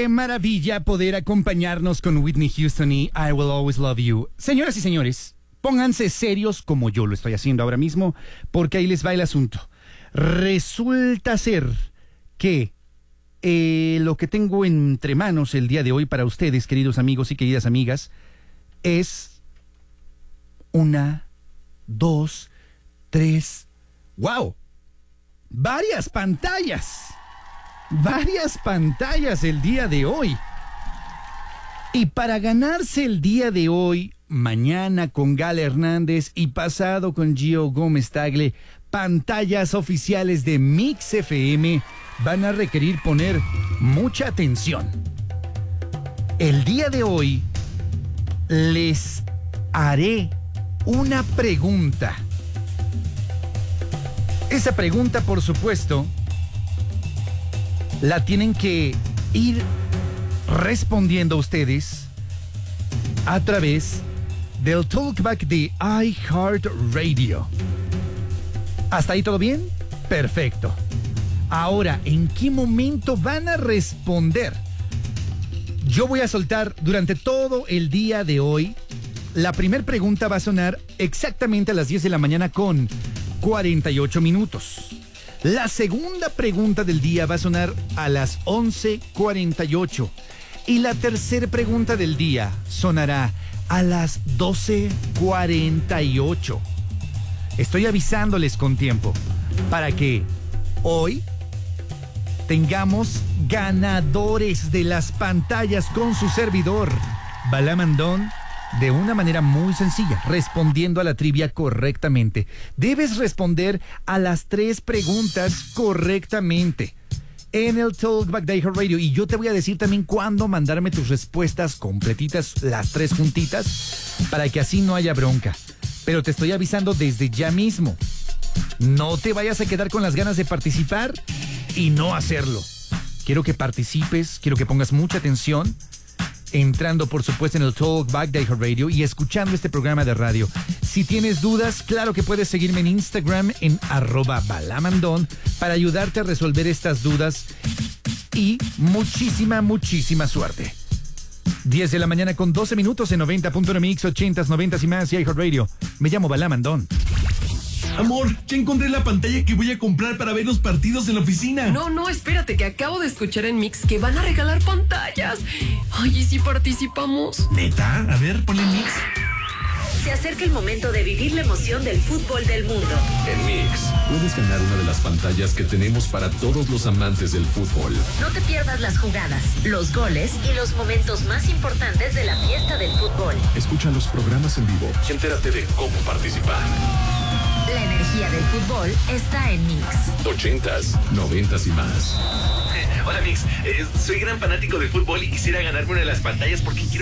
Qué maravilla poder acompañarnos con Whitney Houston y I Will Always Love You. Señoras y señores, pónganse serios como yo lo estoy haciendo ahora mismo, porque ahí les va el asunto. Resulta ser que lo que tengo entre manos el día de hoy para ustedes, queridos amigos y queridas amigas, es 1, 2, 3, ¡wow! Varias pantallas el día de hoy. Y para ganarse el día de hoy, mañana con Gala Hernández y pasado con Gio Gómez Tagle, pantallas oficiales de Mix FM, van a requerir poner mucha atención. El día de hoy les haré una pregunta. Esa pregunta, por supuesto, la tienen que ir respondiendo ustedes a través del Talkback de iHeartRadio. ¿Hasta ahí todo bien? Perfecto. Ahora, ¿en qué momento van a responder? Yo voy a soltar durante todo el día de hoy. La primera pregunta va a sonar exactamente a las 10 de la mañana con 48 minutos. La segunda pregunta del día va a sonar a las 11:48. Y la tercera pregunta del día sonará a las 12:48. Estoy avisándoles con tiempo para que hoy tengamos ganadores de las pantallas con su servidor, Balamandón, de una manera muy sencilla, respondiendo a la trivia correctamente. Debes responder a las 3 preguntas correctamente en el Talkback de iHeartRadio. Y yo te voy a decir también cuándo mandarme tus respuestas completitas, las 3 juntitas, para que así no haya bronca. Pero te estoy avisando desde ya mismo. No te vayas a quedar con las ganas de participar y no hacerlo. Quiero que participes, quiero que pongas mucha atención, entrando por supuesto en el Talkback de iHeartRadio y escuchando este programa de radio. Si tienes dudas, claro que puedes seguirme en Instagram en @balamandón para ayudarte a resolver estas dudas y muchísima suerte. 10 de la mañana con 12 minutos en 90.1 Mix, 80s, 90s y más y iHeartRadio. Me llamo Balamandón. Amor, ya encontré la pantalla que voy a comprar para ver los partidos en la oficina. No, espérate, que acabo de escuchar en Mix que van a regalar pantallas. Ay, ¿y si participamos? ¿Neta? A ver, ponle Mix. Se acerca el momento de vivir la emoción del fútbol del mundo. En Mix, puedes ganar una de las pantallas que tenemos para todos los amantes del fútbol. No te pierdas las jugadas, los goles y los momentos más importantes de la fiesta del fútbol. Escucha los programas en vivo y entérate de cómo participar. La energía del fútbol está en Mix. 80s, 90s y más. Hola Mix, soy gran fanático del fútbol y quisiera ganarme una de las pantallas porque quiero